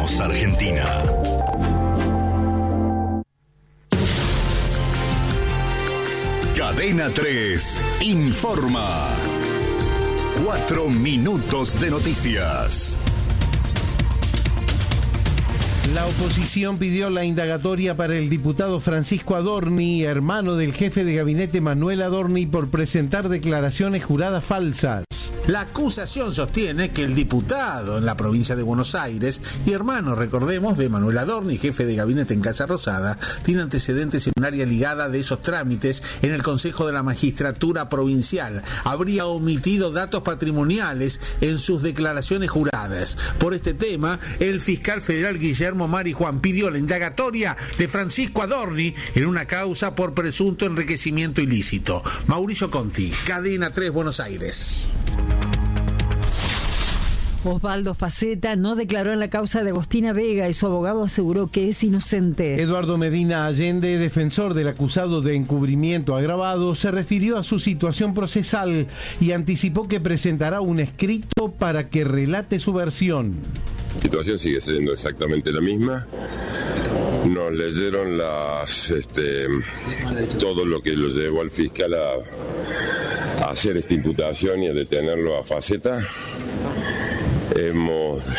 Somos Argentina. Cadena 3 informa. 4 minutos de noticias. La oposición pidió la indagatoria para el diputado Francisco Adorni, hermano del jefe de gabinete Manuel Adorni, por presentar declaraciones juradas falsas. La acusación sostiene que el diputado en la provincia de Buenos Aires y hermano, recordemos, de Manuel Adorni, jefe de gabinete en Casa Rosada, tiene antecedentes en un área ligada de esos trámites en el Consejo de la Magistratura Provincial. Habría omitido datos patrimoniales en sus declaraciones juradas. Por este tema, el fiscal federal Guillermo Marijuán pidió la indagatoria de Francisco Adorni en una causa por presunto enriquecimiento ilícito. Mauricio Conti, Cadena 3, Buenos Aires. Osvaldo Faceta no declaró en la causa de Agostina Vega y su abogado aseguró que es inocente. Eduardo Medina Allende, defensor del acusado de encubrimiento agravado, se refirió a su situación procesal y anticipó que presentará un escrito para que relate su versión. La situación sigue siendo exactamente la misma. Nos leyeron todo lo que lo llevó al fiscal a hacer esta imputación y a detenerlo a Faceta. Hemos